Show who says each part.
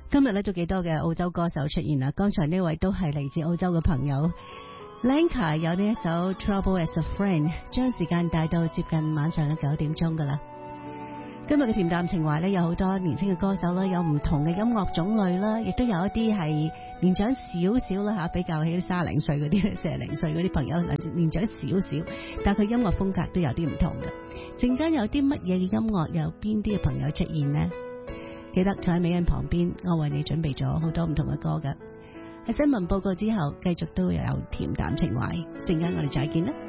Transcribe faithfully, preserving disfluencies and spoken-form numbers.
Speaker 1: 今日咧都幾多嘅澳洲歌手出現啦，剛才呢位都係嚟自澳洲嘅朋友 Lanka 有呢一首 Trouble as a Friend， 將時間帶到接近晚上嘅九點鐘噶啦。今日嘅恬淡情懷咧有好多年輕嘅歌手啦，有唔同嘅音樂種類啦，亦都有一啲係年長少少啦吓，比較起三十零歲嗰啲、四十零歲嗰啲朋友年長少少，但係佢音樂風格都有啲唔同嘅。陣間有啲乜嘢嘅音樂，有邊啲嘅朋友出現呢？記得坐喺美欣旁邊，我為你準備咗好多唔同嘅歌㗎。喺新聞報告之後，繼續都有恬淡情懷。陣間我哋再見啦。